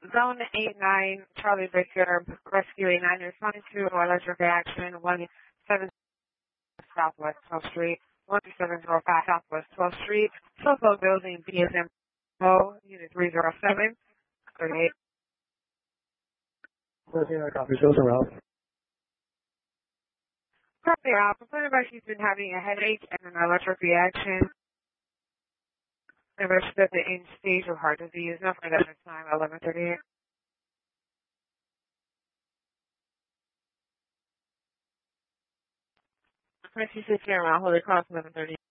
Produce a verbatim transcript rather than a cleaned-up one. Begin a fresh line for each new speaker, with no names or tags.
Zone eight nine, Charlie Victor, Rescue eight nine, responding to electric reaction one seven Southwest twelfth Street, one two seven zero five Southwest twelfth Street, Soho Building, B S M O, Unit three zero seven, thirty-eight.
Listening to copy, Chilton Ralph.
Copy, Ralph. Complained about she's been having a headache and an electric reaction. And registered the end stage of heart disease. No further than time, eleven thirty-eight. Twenty-six here around Holy Cross, eleven thirty.